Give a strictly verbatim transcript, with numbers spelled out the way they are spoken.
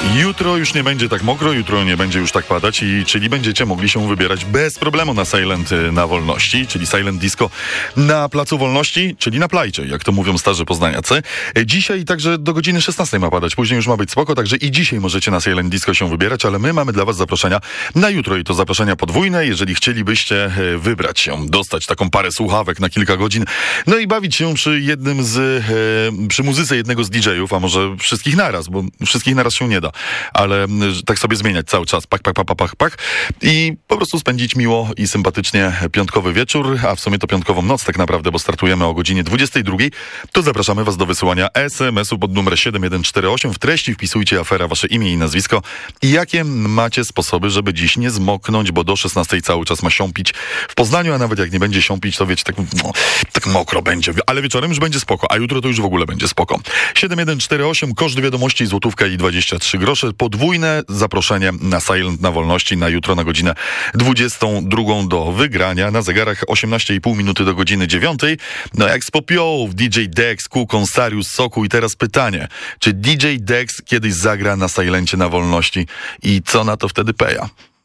Jutro już nie będzie tak mokro, jutro nie będzie już tak padać, i czyli będziecie mogli się wybierać bez problemu na Silent na Wolności, czyli Silent Disco na Placu Wolności, czyli na plajcie, jak to mówią starzy poznaniacy. Dzisiaj także do godziny szesnastej ma padać, później już ma być spoko, także i dzisiaj możecie na Silent Disco się wybierać, ale my mamy dla was zaproszenia na jutro i to zaproszenia podwójne, jeżeli chcielibyście wybrać się, dostać taką parę słuchawek na kilka godzin, no i bawić się przy jednym z, przy muzyce jednego z didżejów, a może wszystkich naraz, bo wszystkich naraz się nie da, ale tak sobie zmieniać cały czas, pak, pak, pak, pak, pak i po prostu spędzić miło i sympatycznie piątkowy wieczór, a w sumie to piątkową noc tak naprawdę, bo startujemy o godzinie dwudziestej drugiej, to zapraszamy was do wysyłania es em esu pod numer siedem jeden cztery osiem. W treści wpisujcie afera, wasze imię i nazwisko i jakie macie sposoby, żeby dziś nie zmoknąć, bo do szesnastej cały czas ma siąpić w Poznaniu, a nawet jak nie będzie siąpić, to wiecie, tak, no, tak mokro będzie, ale wieczorem już będzie spoko, a jutro to już w ogóle będzie spoko. siedem jeden cztery osiem, koszt wiadomości złotówka i dwadzieścia trzy grosze. Podwójne zaproszenie na Silent na Wolności na jutro na godzinę dwudziestą drugą do wygrania. Na zegarach osiemnaście i pół minuty do godziny dziewiątej. No jak z popiołów D J Dex, Kukon, Sarius, Soku. I teraz pytanie, czy D J Dex kiedyś zagra na Silencie na Wolności i co na to wtedy peja?